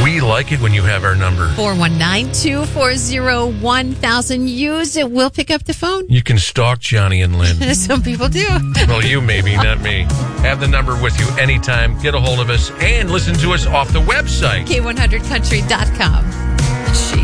We like it when you have our number. 419-240-1000. Use it. We'll pick up the phone. You can stalk Johnny and Lynn. Some people do. Well, you maybe, not me. Have the number with you anytime. Get a hold of us and listen to us off the website. K100country.com.